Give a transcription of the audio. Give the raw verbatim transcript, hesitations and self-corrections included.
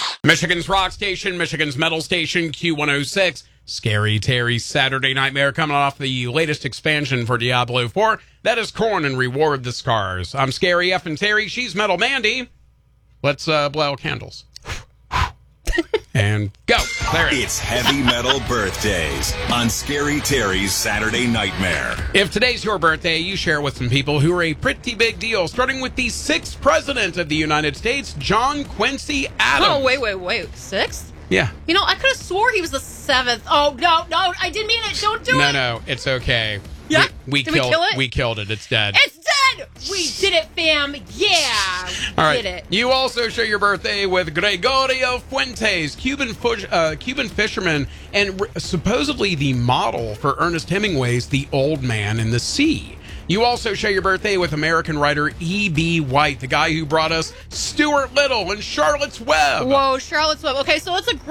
Michigan's rock station, Michigan's metal station, Q one oh six. Scary Terry's Saturday Nightmare coming off the latest expansion for Diablo four. That is Korn and Reward the Scars. I'm Scary F and Terry. She's Metal Mandy. Let's uh, blow out candles. And go. There it is. It's Heavy Metal Birthdays on Scary Terry's Saturday Nightmare. If today's your birthday, you share with some people who are a pretty big deal, starting with the sixth president of the United States, John Quincy Adams. Oh, wait, wait, wait. Sixth? Yeah. You know, I could have swore he was the seventh. Oh, no, no, I didn't mean it. Don't do no, it. No, no, it's okay. Yeah? We, we Did killed we kill it? We killed it. It's dead. It's dead! We did it, fam. Yeah. We All right. did it. You also share your birthday with Gregorio Fuentes, Cuban fush, uh, Cuban fisherman, and r- supposedly the model for Ernest Hemingway's The Old Man in the Sea. You also share your birthday with American writer E B. White, the guy who brought us Stuart Little and Charlotte's Web. Whoa, Charlotte's Web. Okay, so it's a